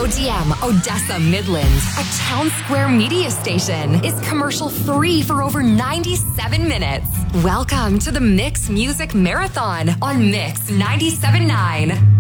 ODM Odessa Midland, a town square media station, is commercial free for over 97 minutes. Welcome to the Mix Music Marathon on Mix 97.9.